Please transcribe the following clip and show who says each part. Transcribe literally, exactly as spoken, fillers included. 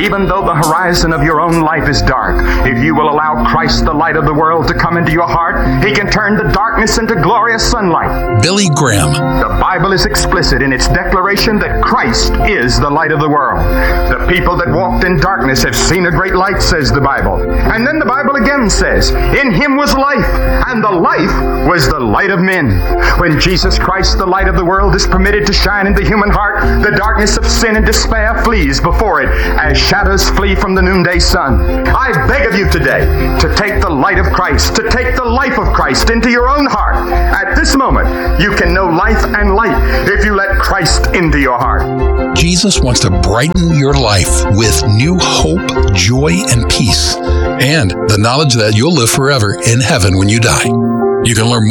Speaker 1: Even though the horizon of your own life is dark, if you will allow Christ, the light of the world, to come into your heart, He can turn the darkness into glorious sunlight.
Speaker 2: Billy Graham.
Speaker 1: The Bible is explicit in its declaration that Christ is the light of the world. The people that walked in darkness have seen a great light, says the Bible. And then the Bible again says, in Him was life, and the life was the light of men. When Jesus Christ, the light of the world, is permitted to shine in the human heart, the darkness of sin and despair flees before it as shadows flee from the noonday sun. I beg of you today to take the light of Christ, to take the life of Christ into your own heart. At this moment, you can know life and light if you let Christ into your heart.
Speaker 2: Jesus wants to brighten your life with new hope, joy, and peace, and the knowledge that you'll live forever in heaven when you die. You can learn more